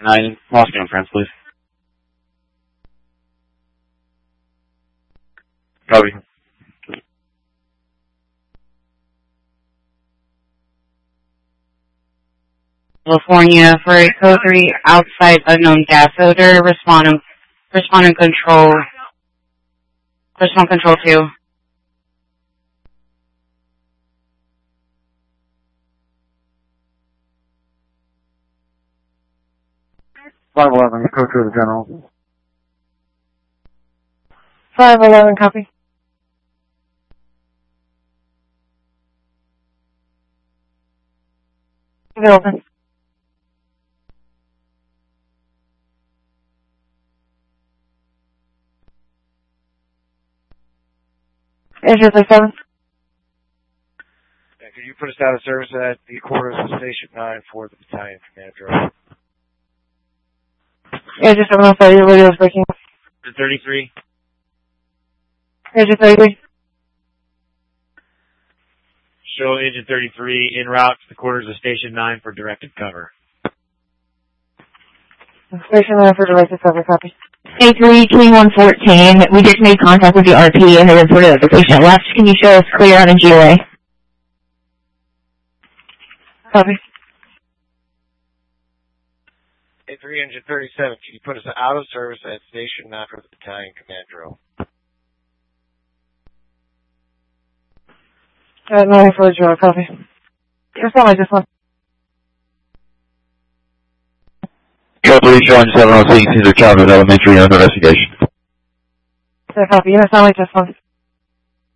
9, lost me on friends, please. Copy. California for a code 3 outside unknown gas odor. Respond and control. Respond control 2. Five 11, code 2 to the general. 511, copy. They're open. Engine 37. Yeah, could you put us out of service at the quarters of Station 9 for the battalion commander? Engine 705, your radio is breaking. 33. Engine 33. Show Agent 33 en route to the quarters of Station 9 for directed cover. Station 9 for directed cover, copy. A3, 2114, we just made contact with the RP and they reported that the patient left. Can you show us clear on a GOA? Copy. A3, Engine 37, can you put us out of service at Station 9 for the battalion commander? 9 for the drill, copy. Respond like this one. Code 3 showing 706, Caesar Chavez Elementary under investigation. Yeah, copy. Respond like this one.